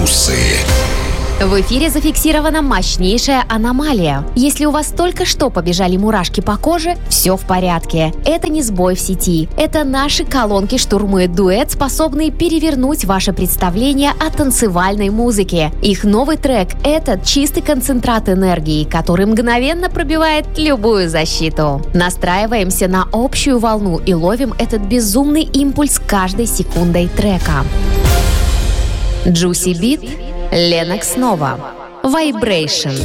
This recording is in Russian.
Плюсы. В эфире зафиксирована мощнейшая аномалия. Если у вас только что побежали мурашки по коже, все в порядке. Это не сбой в сети. Это наши колонки штурмует дуэт, способный перевернуть ваше представление о танцевальной музыке. Их новый трек – это чистый концентрат энергии, который мгновенно пробивает любую защиту. Настраиваемся на общую волну и ловим этот безумный импульс каждой секундой трека. Juicy Beat, Lennox Nova, Vibration.